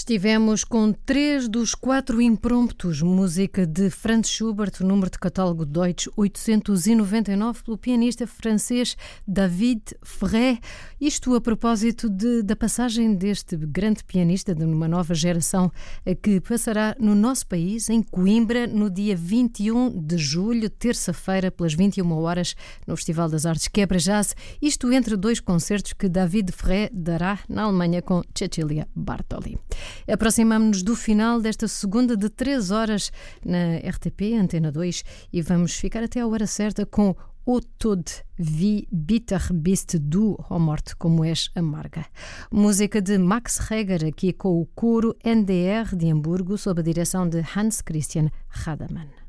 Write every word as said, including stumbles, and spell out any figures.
Estivemos com três dos quatro impromptus, música de Franz Schubert, o número de catálogo Deutsch oitocentos e noventa e nove, pelo pianista francês David Ferré. Isto a propósito de, da passagem deste grande pianista de uma nova geração que passará no nosso país, em Coimbra, no dia vinte e um de julho, terça-feira, pelas vinte e uma horas, no Festival das Artes Quebra Jazz. Isto entre dois concertos que David Ferré dará na Alemanha com Cecilia Bartoli. Aproximamos-nos do final desta segunda de três horas na R T P, Antena dois, e vamos ficar até a hora certa com O Tod, wie bitter bist du, ó morte, como és amarga. Música de Max Reger, aqui com o coro N D R de Hamburgo, sob a direção de Hans Christian Rademann.